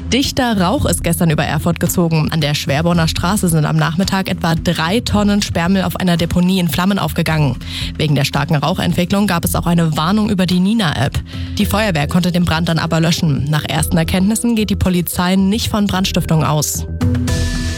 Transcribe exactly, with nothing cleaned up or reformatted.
Dichter Rauch ist gestern über Erfurt gezogen. An der Schwerborner Straße sind am Nachmittag etwa drei Tonnen Sperrmüll auf einer Deponie in Flammen aufgegangen. Wegen der starken Rauchentwicklung gab es auch eine Warnung über die Nina-App. Die Feuerwehr konnte den Brand dann aber löschen. Nach ersten Erkenntnissen geht die Polizei nicht von Brandstiftung aus.